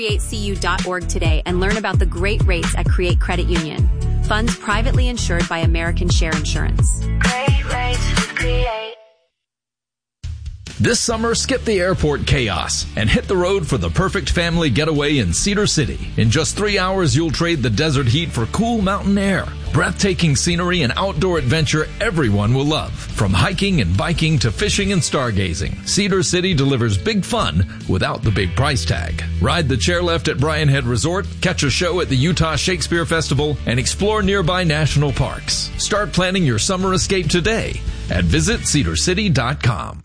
CreateCU.org today and learn about the great rates at Create Credit Union. Funds privately insured by American Share Insurance. Great rates with Create. This summer, skip the airport chaos and hit the road for the perfect family getaway in Cedar City. In just 3 hours, you'll trade the desert heat for cool mountain air. Breathtaking scenery and outdoor adventure everyone will love. From hiking and biking to fishing and stargazing, Cedar City delivers big fun without the big price tag. Ride the chairlift at Bryan Head Resort, catch a show at the Utah Shakespeare Festival, and explore nearby national parks. Start planning your summer escape today at visitcedarcity.com.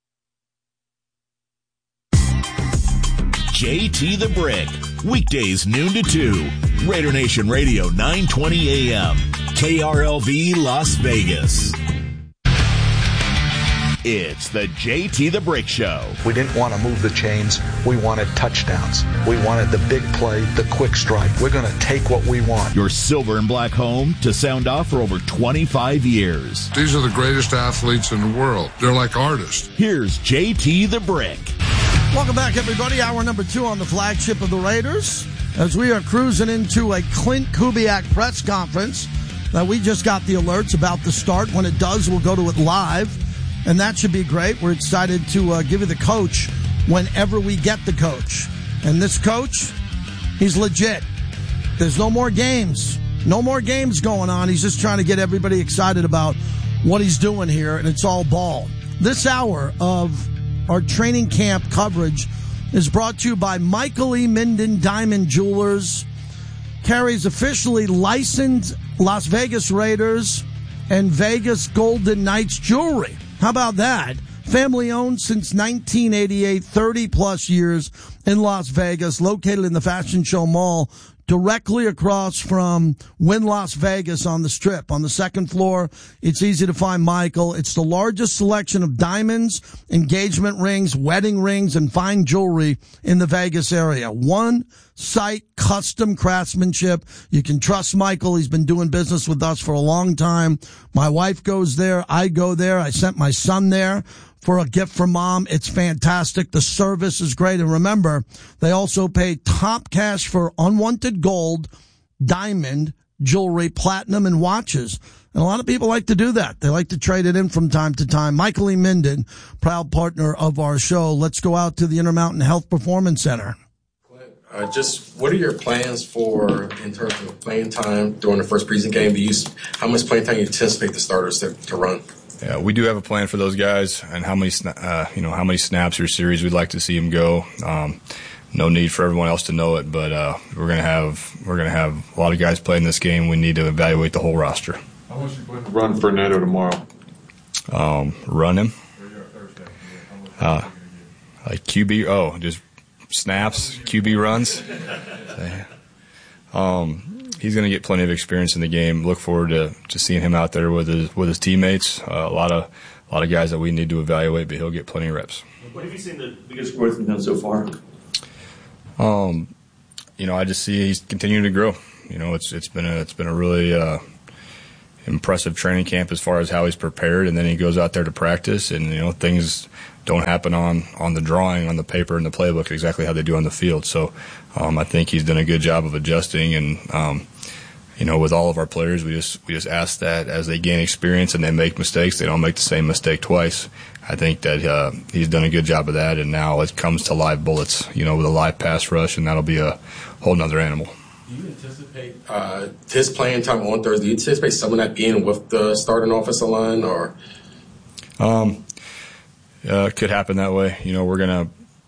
JT the Brick, weekdays noon to 2. Raider Nation Radio 920 AM, KRLV Las Vegas. It's the JT the Brick Show. We didn't want to move the chains. We wanted touchdowns. We wanted the big play, the quick strike. We're going to take what we want. Your silver and black home to sound off for over 25 years. These are the greatest athletes in the world. They're like artists. Here's JT the Brick. Welcome back, everybody. Hour number 2 on the flagship of the Raiders as we are cruising into a Clint Kubiak press conference that we just got the alerts about the start. When it does, we'll go to it live, and that should be great. We're excited to give you the coach whenever we get the coach. And this coach, he's legit. There's no more games. No more games going on. He's just trying to get everybody excited about what he's doing here, and it's all ball. This hour of our training camp coverage is brought to you by Michael E. Minden Diamond Jewelers. Carries officially licensed Las Vegas Raiders and Vegas Golden Knights jewelry. How about that? Family owned since 1988, 30-plus years in Las Vegas, located in the Fashion Show Mall, directly across from Wynn Las Vegas on the Strip. On the second floor, it's easy to find Michael. It's the largest selection of diamonds, engagement rings, wedding rings, and fine jewelry in the Vegas area. One site, custom craftsmanship. You can trust Michael. He's been doing business with us for a long time. My wife goes there. I go there. I sent my son there for a gift for mom. It's fantastic. The service is great. And remember, they also pay top cash for unwanted gold, diamond, jewelry, platinum, and watches. And a lot of people like to do that. They like to trade it in from time to time. Michael E. Minden, proud partner of our show. Let's go out to the Intermountain Health Performance Center. Just what are your plans for in terms of playing time during the first preseason game? How much playing time you anticipate the starters to run? Yeah, we do have a plan for those guys and how many snaps or series we'd like to see them go. No need for everyone else to know it, but we're gonna have a lot of guys playing this game. We need to evaluate the whole roster. How much you plan to run for Neto tomorrow? Run him. Like QB. Oh, just snaps, QB runs. He's going to get plenty of experience in the game. Look forward to seeing him out there with his teammates. A lot of guys that we need to evaluate, but he'll get plenty of reps. What have you seen the biggest growth in him so far? I just see he's continuing to grow. It's been a really impressive training camp as far as how he's prepared, and then he goes out there to practice, and things don't happen on the drawing, on the paper, and the playbook exactly how they do on the field. So I think he's done a good job of adjusting, and with all of our players, we just ask that as they gain experience and they make mistakes, they don't make the same mistake twice. I think that he's done a good job of that, and now it comes to live bullets, with a live pass rush, and that'll be a whole nother animal. Do you anticipate his playing time on Thursday? Do you anticipate some of that being with the starting offensive line, or? It could happen that way. We're gonna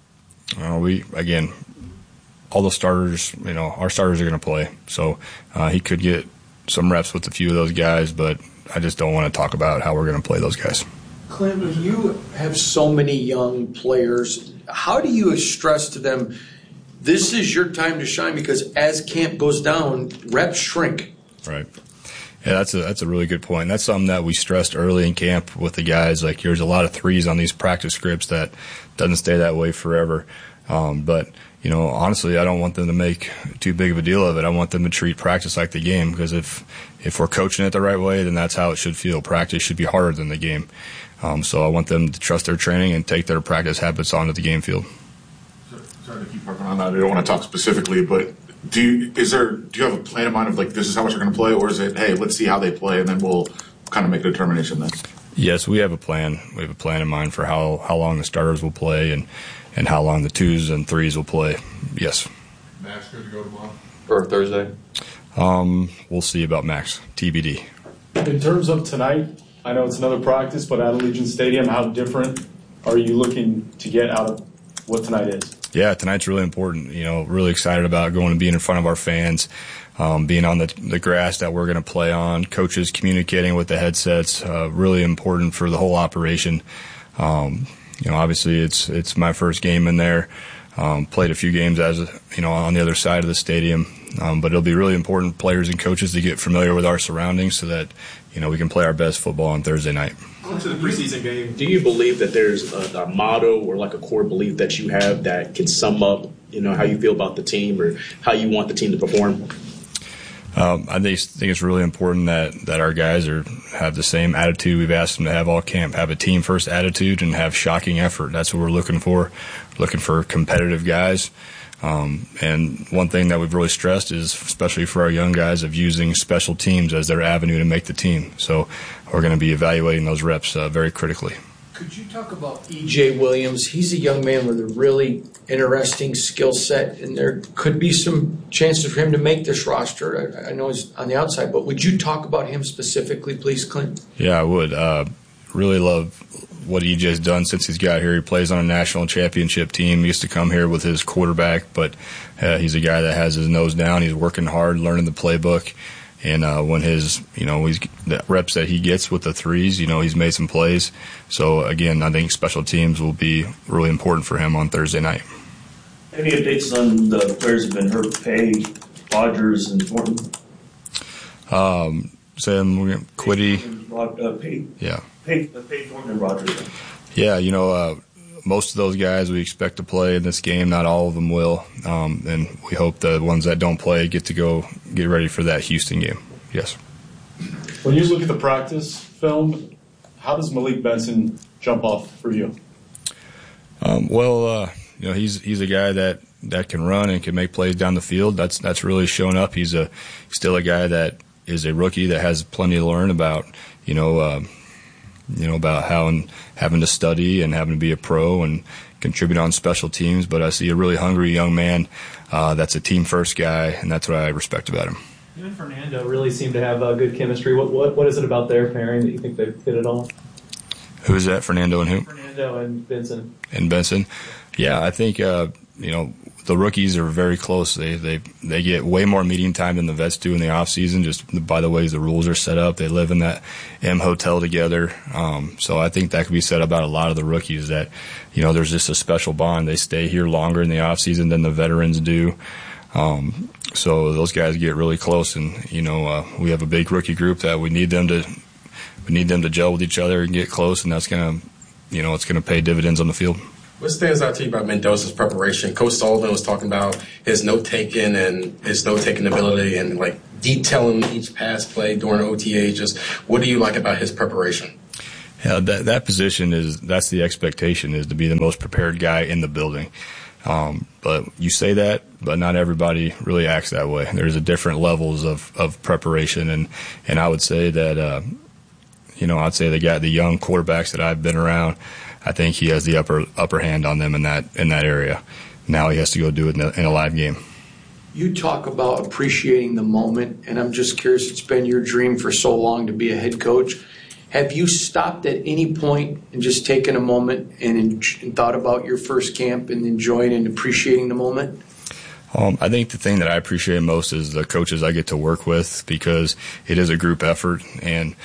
all the starters. Our starters are gonna play, so he could get some reps with a few of those guys, but I just don't want to talk about how we're gonna play those guys. Clint, you have so many young players. How do you stress to them, this is your time to shine, because as camp goes down, reps shrink? Right. Yeah, that's a really good point. That's something that we stressed early in camp with the guys. Like, there's a lot of threes on these practice scripts that doesn't stay that way forever. But honestly, I don't want them to make too big of a deal of it. I want them to treat practice like the game, because if we're coaching it the right way, then that's how it should feel. Practice should be harder than the game. So I want them to trust their training and take their practice habits onto the game field. Sorry to keep harping on that. I don't want to talk specifically, but do you have a plan in mind of, like, this is how much we're going to play, or is it, hey, let's see how they play and then we'll kind of make a determination then? Yes, we have a plan. We have a plan in mind for how long the starters will play and how long the 2s and 3s will play. Yes. Max good to go tomorrow? Or Thursday? We'll see about Max. TBD. In terms of tonight, I know it's another practice, but at Allegiant Stadium, how different are you looking to get out of what tonight is? Yeah, tonight's really important. Really excited about going and being in front of our fans, being on the grass that we're going to play on, coaches communicating with the headsets, really important for the whole operation. Obviously it's my first game in there. Played a few games on the other side of the stadium, but it'll be really important, players and coaches, to get familiar with our surroundings so that we can play our best football on Thursday night. Going to the preseason game, do you believe that there's a motto or like a core belief that you have that can sum up, how you feel about the team or how you want the team to perform? I think it's really important that our guys have the same attitude we've asked them to have all camp, have a team-first attitude and have shocking effort. That's what we're looking for. Looking for competitive guys. And one thing that we've really stressed is, especially for our young guys, of using special teams as their avenue to make the team. So we're going to be evaluating those reps very critically. Could you talk about E.J. Williams? He's a young man with a really interesting skill set, and there could be some chances for him to make this roster. I know he's on the outside, but would you talk about him specifically, please, Clint? Yeah, I would. Really love what EJ's done since he's got here. He plays on a national championship team. He used to come here with his quarterback, but he's a guy that has his nose down. He's working hard, learning the playbook. And when the reps that he gets with the 3s, he's made some plays. So, again, I think special teams will be really important for him on Thursday night. Any updates on the players who have been hurt? Pay, Rogers, and Thornton? Sam, Quiddy. Pay. Yeah. Pay, Thornton, and Rogers. Yeah, most of those guys we expect to play in this game. Not all of them will. And we hope the ones that don't play get ready for that Houston game. Yes. When you look at the practice film, how does Malik Benson jump off for you? He's a guy that can run and can make plays down the field. That's really shown up. He's still a guy that is a rookie that has plenty to learn about, about how and having to study and having to be a pro and contribute on special teams. But I see a really hungry young man that's a team-first guy, and that's what I respect about him. You and Fernando really seem to have good chemistry. What is it about their pairing that you think they've hit it all? Who is that, Fernando and who? Fernando and Benson. And Benson. Yeah, I think, the rookies are very close. They get way more meeting time than the vets do in the off season, just by the ways the rules are set up. They live in that M hotel together. So I think that could be said about a lot of the rookies that, there's just a special bond. They stay here longer in the off season than the veterans do. So those guys get really close, and we have a big rookie group that we need them to gel with each other and get close, and that's gonna it's gonna pay dividends on the field. What stands out to you about Mendoza's preparation? Coach Sullivan was talking about his note-taking and his note-taking ability and, detailing each pass play during OTA. Just what do you like about his preparation? Yeah, that position that's the expectation, is to be the most prepared guy in the building. But you say that, but not everybody really acts that way. There's different levels of preparation, and I would say that, the young quarterbacks that I've been around, I think he has the upper hand on them in that area. Now he has to go do it in a live game. You talk about appreciating the moment, and I'm just curious, it's been your dream for so long to be a head coach. Have you stopped at any point and just taken a moment and thought about your first camp and enjoying and appreciating the moment? I think the thing that I appreciate most is the coaches I get to work with, because it is a group effort, and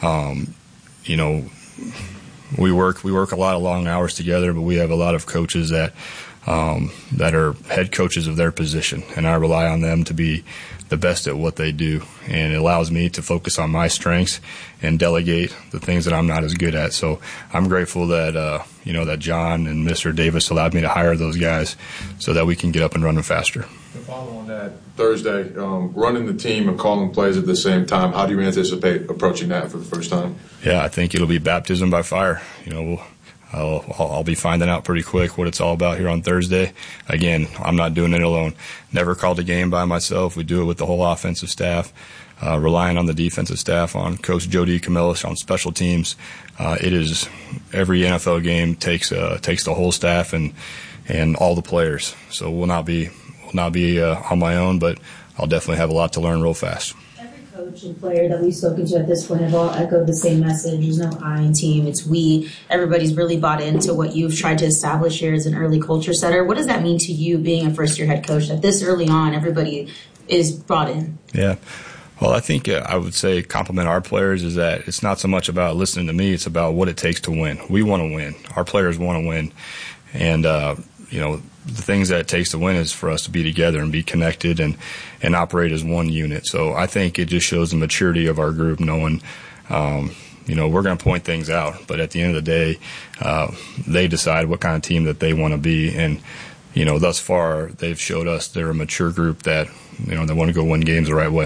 we work a lot of long hours together, but we have a lot of coaches that are head coaches of their position, and I rely on them to be the best at what they do, and it allows me to focus on my strengths and delegate the things that I'm not as good at. So I'm grateful that that John and Mr. Davis allowed me to hire those guys so that we can get up and running faster. To follow on that, Thursday, running the team and calling plays at the same time, how do you anticipate approaching that for the first time? Yeah, I think it'll be baptism by fire. I'll be finding out pretty quick what it's all about here on Thursday. Again, I'm not doing it alone. Never called a game by myself. We do it with the whole offensive staff, relying on the defensive staff, on Coach Joe DeCamillis, on special teams. It is every NFL game takes the whole staff and all the players. So we'll not be on my own, but I'll definitely have a lot to learn real fast. Coach and player that we've spoken to at this point have all echoed the same message. There's no I in team, it's we. Everybody's really bought into what you've tried to establish here as an early culture setter. What does that mean to you being a first-year head coach, that this early on everybody is brought in? Yeah. Well, I think I would say compliment our players is that it's not so much about listening to me, it's about what it takes to win. We want to win. Our players want to win. And, the things that it takes to win is for us to be together and be connected and operate as one unit. So I think it just shows the maturity of our group, knowing, we're going to point things out. But at the end of the day, they decide what kind of team that they want to be. And, thus far, they've showed us they're a mature group that, they want to go win games the right way.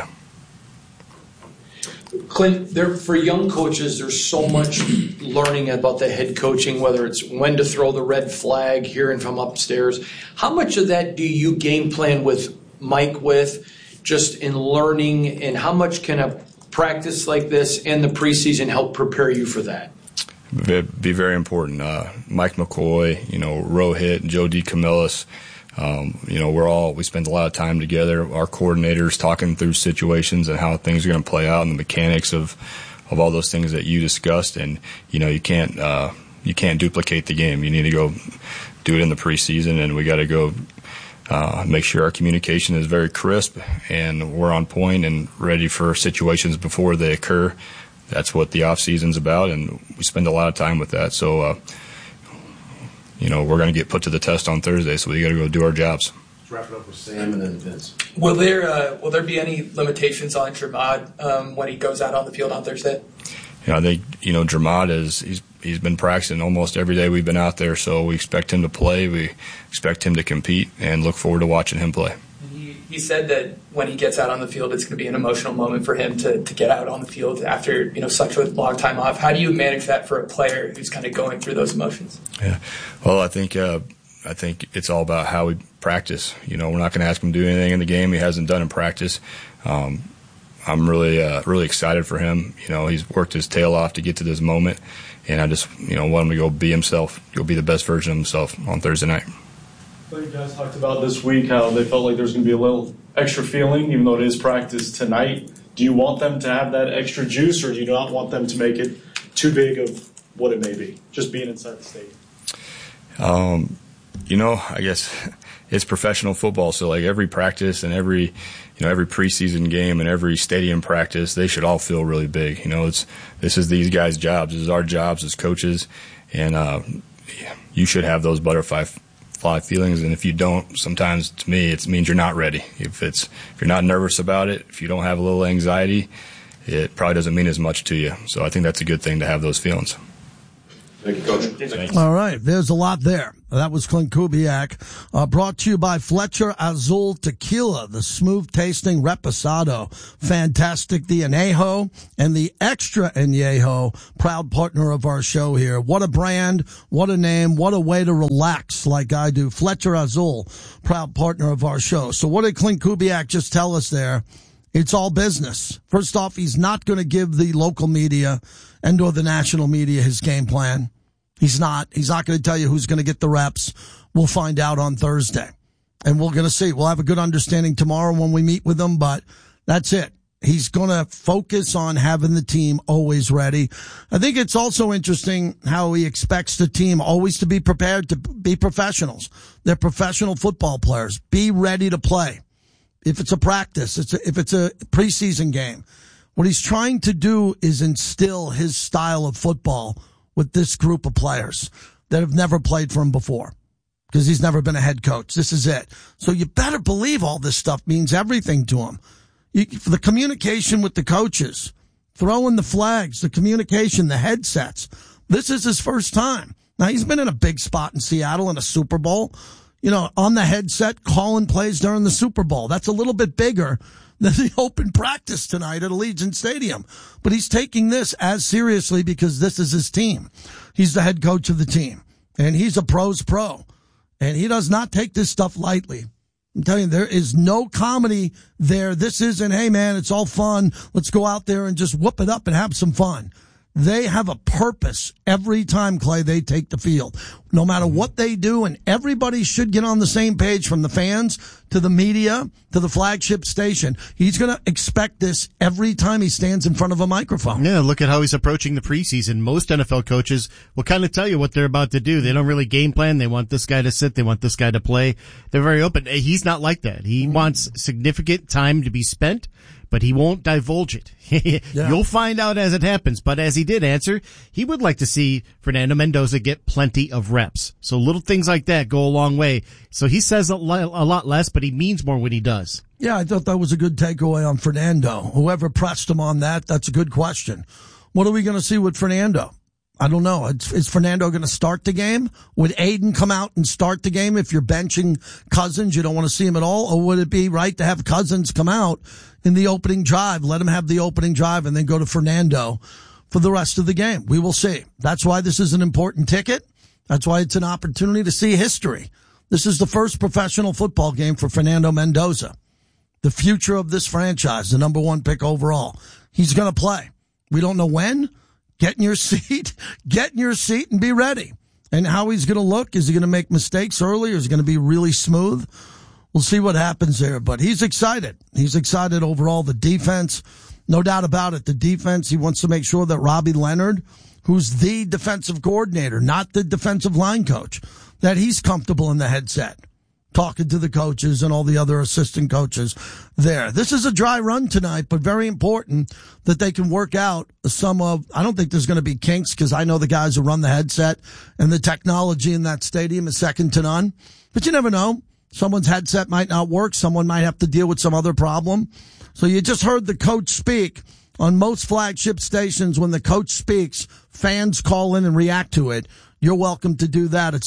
Clint, for young coaches, there's so much learning about the head coaching, whether it's when to throw the red flag, hearing from upstairs. How much of that do you game plan with Mike just in learning, and how much can a practice like this and the preseason help prepare you for that? Be very important. Mike McCoy, Rohit, Joe DeCamillis. We spend a lot of time together, our coordinators talking through situations and how things are going to play out and the mechanics of all those things that you discussed. And, you can't duplicate the game. You need to go do it in the preseason, and we got to go make sure our communication is very crisp and we're on point and ready for situations before they occur. That's what the off season's about, and we spend a lot of time with that. So, we're going to get put to the test on Thursday, so we got to go do our jobs. Let's wrap it up with Sam and then Vince. Will there be any limitations on Dramad when he goes out on the field on Thursday? I think Dramad he's been practicing almost every day we've been out there, so we expect him to play. We expect him to compete, and look forward to watching him play. He said that when he gets out on the field, it's going to be an emotional moment for him to get out on the field after such a long time off. How do you manage that for a player who's kind of going through those emotions? Yeah, well, I think it's all about how we practice. We're not going to ask him to do anything in the game he hasn't done in practice. I'm really excited for him. He's worked his tail off to get to this moment, and I just want him to go be himself, go be the best version of himself on Thursday night. You guys talked about this week how they felt like there's going to be a little extra feeling, even though it is practice tonight. Do you want them to have that extra juice, or do you not want them to make it too big of what it may be, just being inside the stadium? I guess it's professional football, so like every practice and every preseason game and every stadium practice, they should all feel really big. This is these guys' jobs. This is our jobs as coaches, and you should have those butterfly feelings, and if you don't, sometimes to me it means you're not ready. If you're not nervous about it, if you don't have a little anxiety, it probably doesn't mean as much to you. So I think that's a good thing to have those feelings. Thank you, Coach. All right, there's a lot there. That was Clint Kubiak, brought to you by Fletcher Azul Tequila, the smooth-tasting Reposado. Fantastic, the Añejo and the Extra Añejo, proud partner of our show here. What a brand, what a name, what a way to relax like I do. Fletcher Azul, proud partner of our show. So what did Clint Kubiak just tell us there? It's all business. First off, he's not going to give the local media and or the national media his game plan. He's not going to tell you who's going to get the reps. We'll find out on Thursday. And we're going to see. We'll have a good understanding tomorrow when we meet with him, but that's it. He's going to focus on having the team always ready. I think it's also interesting how he expects the team always to be prepared to be professionals. They're professional football players. Be ready to play. If it's a practice, if it's a preseason game, what he's trying to do is instill his style of football with this group of players that have never played for him before, because he's never been a head coach. This is it. So you better believe all this stuff means everything to him. The communication with the coaches, throwing the flags, the communication, the headsets. This is his first time. Now, he's been in a big spot in Seattle in a Super Bowl. on the headset, calling plays during the Super Bowl. That's a little bit bigger than the open practice tonight at Allegiant Stadium. But he's taking this as seriously because this is his team. He's the head coach of the team, and he's a pro's pro. And he does not take this stuff lightly. I'm telling you, there is no comedy there. This isn't, hey, man, it's all fun. Let's go out there and just whoop it up and have some fun. They have a purpose every time, Clay, they take the field. No matter what they do, and everybody should get on the same page, from the fans to the media to the flagship station. He's going to expect this every time he stands in front of a microphone. Yeah, look at how he's approaching the preseason. Most NFL coaches will kind of tell you what they're about to do. They don't really game plan. They want this guy to sit. They want this guy to play. They're very open. He's not like that. He wants significant time to be spent, but he won't divulge it. You'll find out as it happens. But as he did answer, he would like to see Fernando Mendoza get plenty of reps. So little things like that go a long way. So he says a lot less, but he means more when he does. Yeah, I thought that was a good takeaway on Fernando. Whoever pressed him on that, that's a good question. What are we going to see with Fernando? I don't know. Is Fernando going to start the game? Would Aiden come out and start the game if you're benching Cousins? You don't want to see him at all? Or would it be right to have Cousins come out in the opening drive, let him have the opening drive, and then go to Fernando for the rest of the game? We will see. That's why this is an important ticket. That's why it's an opportunity to see history. This is the first professional football game for Fernando Mendoza. The future of this franchise, the number 1 pick overall. He's going to play. We don't know when. Get in your seat and be ready. And how he's going to look, is he going to make mistakes early, or is he going to be really smooth? We'll see what happens there, but he's excited. He's excited overall. The defense, no doubt about it, the defense, he wants to make sure that Robbie Leonard, who's the defensive coordinator, not the defensive line coach, that he's comfortable in the headset, talking to the coaches and all the other assistant coaches there. This is a dry run tonight, but very important that they can work out some of, I don't think there's going to be kinks, because I know the guys who run the headset, and the technology in that stadium is second to none. But you never know. Someone's headset might not work. Someone might have to deal with some other problem. So you just heard the coach speak. On most flagship stations, when the coach speaks, fans call in and react to it. You're welcome to do that at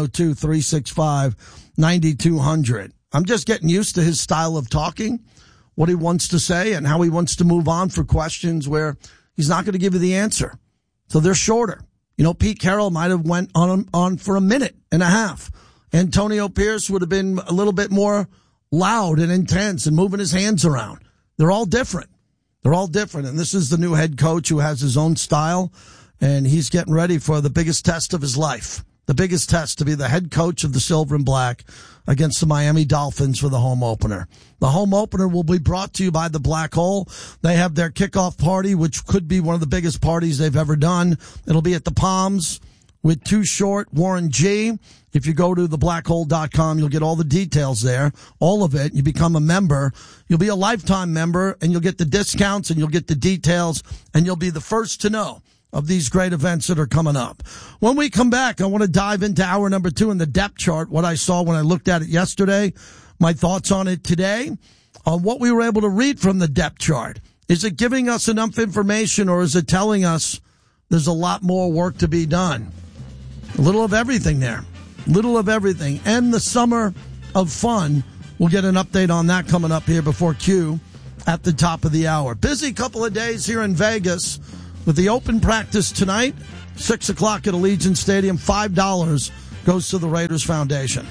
702-365-9200. I'm just getting used to his style of talking, what he wants to say, and how he wants to move on for questions where he's not going to give you the answer. So they're shorter. Pete Carroll might have went on for a minute and a half. Antonio Pierce would have been a little bit more loud and intense and moving his hands around. They're all different. And this is the new head coach who has his own style, and he's getting ready for the biggest test of his life. The biggest test, to be the head coach of the Silver and Black against the Miami Dolphins for the home opener. The home opener will be brought to you by the Black Hole. They have their kickoff party, which could be one of the biggest parties they've ever done. It'll be at the Palms with Too Short, Warren G. If you go to theblackhole.com, you'll get all the details there, all of it. You become a member. You'll be a lifetime member, and you'll get the discounts, and you'll get the details, and you'll be the first to know of these great events that are coming up. When we come back, I want to dive into hour number 2 in the depth chart, what I saw when I looked at it yesterday, my thoughts on it today, on what we were able to read from the depth chart. Is it giving us enough information, or is it telling us there's a lot more work to be done? A little of everything there. Little of everything. And the summer of fun. We'll get an update on that coming up here before Q at the top of the hour. Busy couple of days here in Vegas with the open practice tonight, 6 o'clock at Allegiant Stadium. $5 goes to the Raiders Foundation.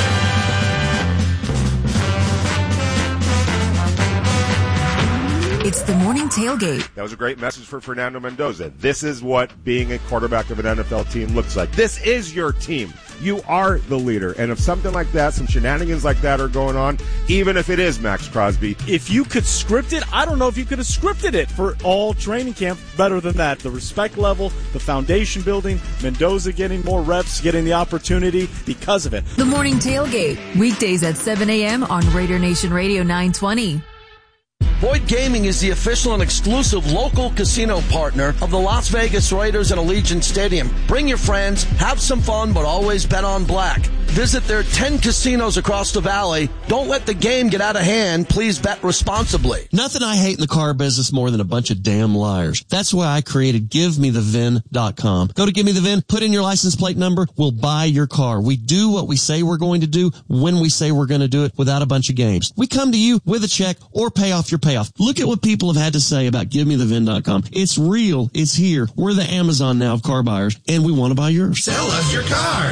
It's the morning tailgate. That was a great message for Fernando Mendoza. This is what being a quarterback of an NFL team looks like. This is your team. You are the leader. And if something like that, some shenanigans like that are going on, even if it is Max Crosby. If you could script it, I don't know if you could have scripted it for all training camp better than that. The respect level, the foundation building, Mendoza getting more reps, getting the opportunity because of it. The morning tailgate, weekdays at 7 a.m. on Raider Nation Radio 920. Boyd Gaming is the official and exclusive local casino partner of the Las Vegas Raiders and Allegiant Stadium. Bring your friends, have some fun, but always bet on black. Visit their 10 casinos across the valley. Don't let the game get out of hand. Please bet responsibly. Nothing I hate in the car business more than a bunch of damn liars. That's why I created GiveMeTheVin.com. Go to Give Me the VIN, put in your license plate number, we'll buy your car. We do what we say we're going to do when we say we're going to do it without a bunch of games. We come to you with a check or pay off your payoff. Look at what people have had to say about GiveMeTheVin.com. It's real. It's here. We're the Amazon now of car buyers, and we want to buy yours. Sell us your car.